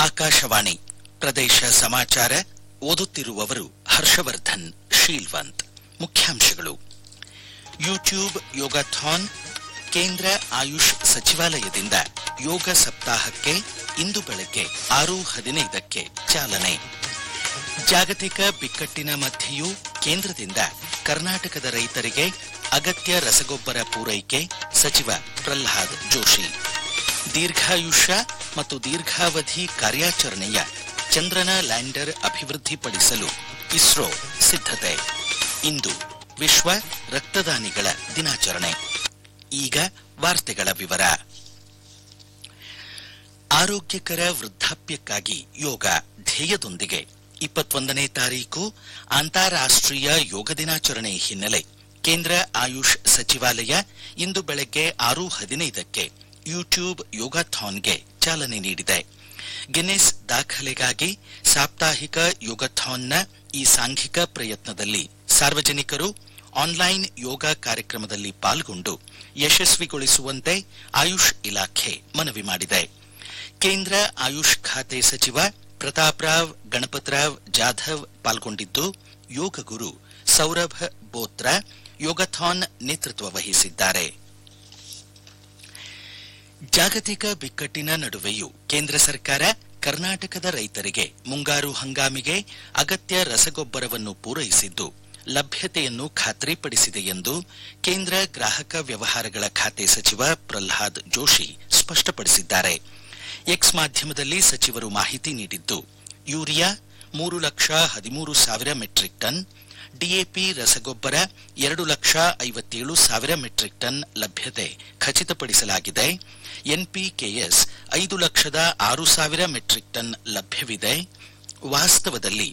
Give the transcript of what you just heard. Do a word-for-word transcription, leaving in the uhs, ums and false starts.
ಆಕಾಶವಾಣಿ ಪ್ರದೇಶ ಸಮಾಚಾರ ಓದುತ್ತಿರುವವರು ಹರ್ಷವರ್ಧನ್ ಶೀಲ್ವಂತ್. ಮುಖ್ಯಾಂಶಗಳು. ಯೂಟ್ಯೂಬ್ ಯೋಗಾಥಾನ್, ಕೇಂದ್ರ ಆಯುಷ್ ಸಚಿವಾಲಯದಿಂದ ಯೋಗ ಸಪ್ತಾಹಕ್ಕೆ ಇಂದು ಬೆಳಗ್ಗೆ ಆರು ಹದಿನೈದಕ್ಕೆ ಚಾಲನೆ. ಜಾಗತಿಕ ಬಿಕ್ಕಟ್ಟಿನ ಮಧ್ಯೆಯೂ ಕೇಂದ್ರದಿಂದ ಕರ್ನಾಟಕದ ರೈತರಿಗೆ ಅಗತ್ಯ ರಸಗೊಬ್ಬರ ಪೂರೈಕೆ, ಸಚಿವ ಪ್ರಹ್ಲಾದ್ ಜೋಶಿ. ದೀರ್ಘಾಯುಷ್ಯ ಮತ್ತು ದೀರ್ಘಾವಧಿ ಕಾರ್ಯಾಚರಣೆಯ ಚಂದ್ರನ ಲ್ಯಾಂಡರ್ ಅಭಿವೃದ್ಧಿಪಡಿಸಲು ಇಸ್ರೋ ಸಿದ್ಧತೆ. ಇಂದು ವಿಶ್ವ ರಕ್ತದಾನಿಗಳ ದಿನಾಚರಣೆ. ಈಗ ವಾರ್ತೆಗಳ ವಿವರ. ಆರೋಗ್ಯಕರ ವೃದ್ಧಾಪ್ಯಕ್ಕಾಗಿ ಯೋಗ ಧ್ಯೇಯದೊಂದಿಗೆ ಇಪ್ಪತ್ತೊಂದನೇ ತಾರೀಕು ಅಂತಾರಾಷ್ಟ್ರೀಯ ಯೋಗ ದಿನಾಚರಣೆ ಹಿನ್ನೆಲೆ ಕೇಂದ್ರ ಆಯುಷ್ ಸಚಿವಾಲಯ ಇಂದು ಬೆಳಗ್ಗೆ ಆರು ಹದಿನೈದಕ್ಕೆ ಯೂಟ್ಯೂಬ್ ಯೋಗಾಥಾನ್ಗೆ ಚಾಲನೆ ನೀಡಿದೆ. ಗಿನ್ನೆಸ್ ದಾಖಲೆಗಾಗಿ ಸಾಪ್ತಾಹಿಕ ಯೋಗಾಥಾನ್ನ ಈ ಸಾಂಘಿಕ ಪ್ರಯತ್ನದಲ್ಲಿ ಸಾರ್ವಜನಿಕರು ಆನ್ಲೈನ್ ಯೋಗ ಕಾರ್ಯಕ್ರಮದಲ್ಲಿ ಪಾಲ್ಗೊಂಡು ಯಶಸ್ವಿಗೊಳಿಸುವಂತೆ ಆಯುಷ್ ಇಲಾಖೆ ಮನವಿ ಮಾಡಿದೆ. ಕೇಂದ್ರ ಆಯುಷ್ ಖಾತೆ ಸಚಿವ ಪ್ರತಾಪ್ರಾವ್ ಗಣಪತರಾವ್ ಜಾಧವ್ ಪಾಲ್ಗೊಂಡಿದ್ದು, ಯೋಗ ಗುರು ಸೌರಭ್ ಬೋತ್ರಾ ಯೋಗಾಥಾನ್ ನೇತೃತ್ವ ವಹಿಸಿದ್ದಾರೆ. ಜಾಗತಿಕ ಬಿಕ್ಕಟ್ಟಿನ ನಡುವೆಯೂ ಕೇಂದ್ರ ಸರ್ಕಾರ ಕರ್ನಾಟಕದ ರೈತರಿಗೆ ಮುಂಗಾರು ಹಂಗಾಮಿಗೆ ಅಗತ್ಯ ರಸಗೊಬ್ಬರವನ್ನು ಪೂರೈಸಿದ್ದು, ಲಭ್ಯತೆಯನ್ನು ಖಾತ್ರಿಪಡಿಸಿದೆ ಎಂದು ಕೇಂದ್ರ ಗ್ರಾಹಕ ವ್ಯವಹಾರಗಳ ಖಾತೆ ಸಚಿವ ಪ್ರಹ್ಲಾದ್ ಜೋಶಿ ಸ್ಪಷ್ಟಪಡಿಸಿದ್ದಾರೆ. ಎಕ್ಸ್ ಮಾಧ್ಯಮದಲ್ಲಿ ಸಚಿವರು ಮಾಹಿತಿ ನೀಡಿದ್ದು, ಯೂರಿಯಾ ಮೂರು ಲಕ್ಷ ಹದಿಮೂರು ಸಾವಿರ ಮೆಟ್ರಿಕ್ ಟನ್, ಡಿಎಪಿ ರಸಗೊಬ್ಬರ ಎರಡು ಲಕ್ಷ ಐವತ್ತೇಳು ಸಾವಿರ ಮೆಟ್ರಿಕ್ ಟನ್ ಲಭ್ಯತೆ ಖಚಿತಪಡಿಸಲಾಗಿದೆ. ಎನ್ಪಿಕೆಎಸ್ ಐದು ಲಕ್ಷದ ಆರು ಸಾವಿರ ಮೆಟ್ರಿಕ್ ಟನ್ ಲಭ್ಯವಿದೆ. ವಾಸ್ತವದಲ್ಲಿ